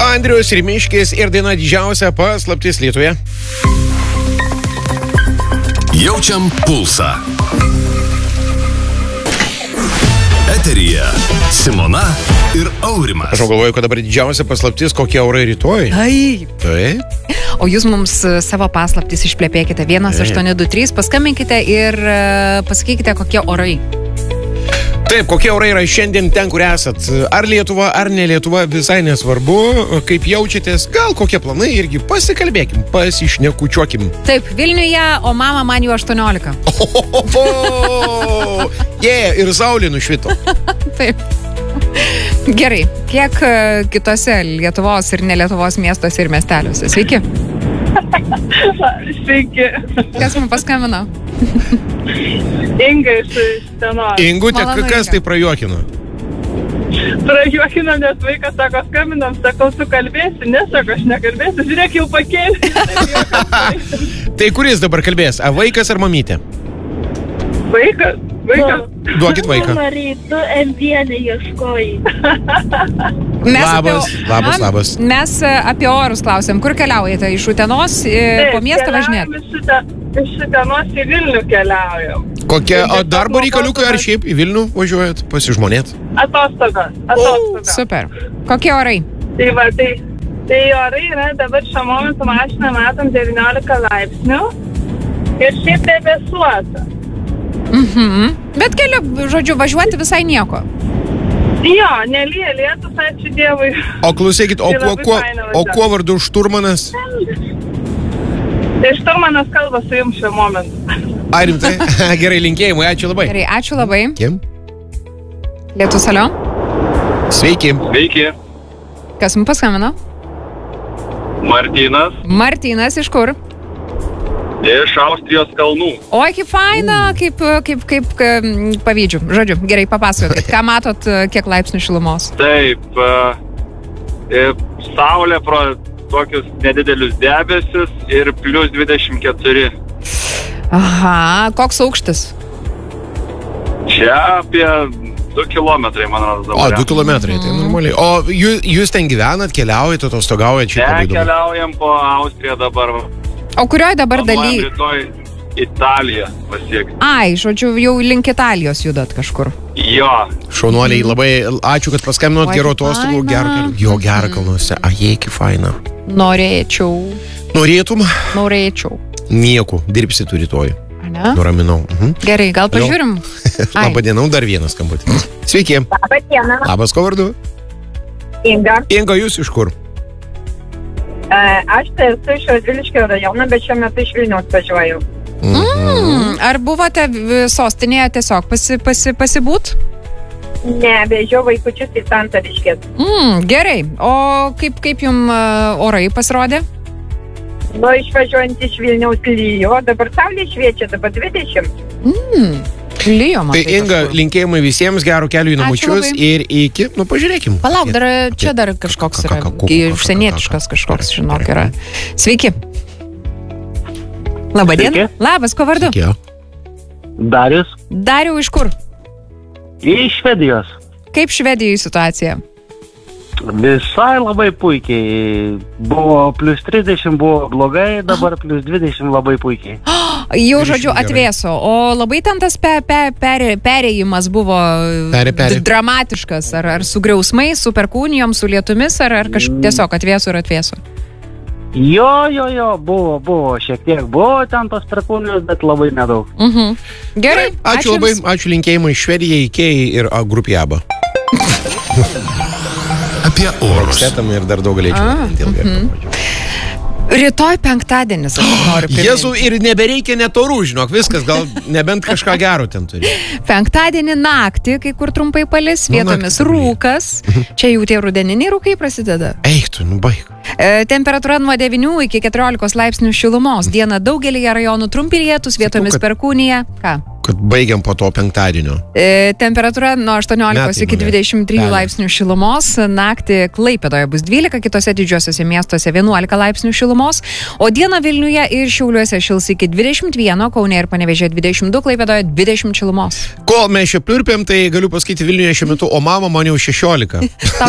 Andrius Rimiškis ir daina Didžiausia paslaptis Lietuvoje. Jaučiam pulsą. Eteryje Simona ir Aurimas. Aš galvoju, kad dabar didžiausia paslaptis, kokie orai rytoj. Taip. O jūs mums savo paslaptis išplėpėkite 1823, paskambinkite ir pasakykite, kokie orai. Taip, kokie orai yra šiandien ten, kur esat. Ar Lietuva, ar ne Lietuva, visai nesvarbu, kaip jaučiatės, gal kokie planai irgi pasikalbėkim, pasišnekučiuokim. Taip, Vilniuje, o mama man jau 18. Ir saulė nušvito. Taip. Gerai, kiek kitose Lietuvos ir ne Lietuvos miestuose ir miesteliuose? Sveiki. Sveiki. Kas man paskambino? Inga iš Utenos. Ingutė, kas tai prajuokino? Prajuokino, nes vaikas sako, skambinam, sakau, tu kalbėsi, nesako, aš nekalbėsiu, žiūrėk, jau pakėlė. Tai kuris dabar kalbės, vaikas ar mamytė? Vaikas. Duokit vaiką. Tu M1 ieškoji. Labas. Mes apie orus klausėm, kur keliaujate? Iš Utenos po miestą važinėt? Iš Utenos į Vilnių keliaujam. Kokie darbo reikaliukai ar šiaip į Vilnių važiuojat pasižmonėt? Atostogas. Super. Kokie orai? Tai orai yra dabar šiuo momentu mašiną matom 19 laipsnių ir šiaip debesuota. Bet keliu, žodžiu, važiuoti visai nieko. Jo, nelyja lietus, ačiū Dievui. O klausykit, o kuo vardu šturmanas? Tai šturmanas kalba su jums šiuo momentu. Ai, rimtai? Gerai, linkėjimai, ačiū labai. Gerai, ačiū labai. Kim? Lietus, alio? Sveiki. Sveiki. Kas mums paskambino? Martynas. Martynas, iš kur? Iš Austrijos kalnų. Oi, kaip faina, kaip pavydžiu. Žodžiu, gerai, papasakokit, ką matot, kiek laipsnių šilumos? Taip, saulė pro tokius nedidelius debesis ir plus 24. Aha, koks aukštis? Čia apie 2 kilometrai, man rodos. O, 2 kilometrai, tai normaliai. O jūs ten gyvenat, keliaujat, atostogaujat? Ne, keliaujam po Austriją dabar. O kurioje dabar daly? Rytoj Italiją pasiekti. Ai, žodžiu, jau link Italijos judat kažkur. Jo. Šaunuoliai, labai ačiū, kad paskambinot, gerų atostogų, gerą kalnuose. Ajei, kaip faina. Norėčiau. Norėtum? Norėčiau. Nieko, dirbsi tu rytoj. Ne? Nuraminau. Gerai, gal pažiūrim? Labadiena, dar vienas skambutis. Sveiki. Labadiena. Labas, ko vardu? Inga. Inga, jūs iš kur? Aš tai esu iš Radviliškio rajono, bet šiuo metu iš Vilniaus važiuoju. Ar buvote sostinėje tiesiog pasibūt? Ne, vežiau vaikučius į Santariškės. Gerai, o kaip jum orai pasirodė? Nu, išvažiuojant iš Vilniaus lyjo, dabar saulė šviečia, dabar 20. Lyjo, man. Tai Inga, linkėjimai visiems, gerų kelių į namučius ir iki, pažiūrėkim. Palauk, čia dar kažkoks yra, užsienietiškas kažkoks, žinok, yra. Sveiki. Labadiena. Labas, ko vardu? Darius. Dariau, iš kur? Iš Švedijos. Kaip Švedijoje situacija? Visai labai puikiai. Buvo plus 30, buvo blogai, dabar plus 20 labai puikiai. Jau, žodžiu, atvėso. O labai ten tas perėjimas buvo dramatiškas. Ar su griausmais, su perkūnijom, su lietumis, ar tiesiog atvėso ir atvėso? Jo, buvo šiek tiek. Buvo ten tos perkūnijos, bet labai nedaug. Gerai. Ačiū labai, ačiū linkėjimai Švedijai, Ikėjai ir grupė ABBA. Apie orus. Ir dar daug galėčiau. Rytoj penktadienis, aš noriu priminti. Jėzų, ir nebereikia net orų, žinok, viskas, gal nebent kažką gero ten turi. Penktadienį naktį, kai kur trumpai palis, vietomis rūkas. Čia jau tie rudeniniai rūkai prasideda. Eik tu, baig. Temperatūra nuo 9 iki 14 laipsnių šilumos. Dieną daugelyje rajonų trumpi lietūs, vietomis perkūnija. Ką? Kad baigiam po to penktadienio. Temperatūra nuo 18 iki 23 laipsnių šilumos. Naktį Klaipėdoje bus 12, kitose didžiuosiuose miestuose 11 laipsnių šilumos. O dieną Vilniuje ir Šiauliuose šils iki 21, Kaune ir Panevėžyje 22, Klaipėdoje 20 šilumos. Kol mes čia pliurpėm, tai galiu pasakyti Vilniuje šiuo metu, o mama man jau 16. Tau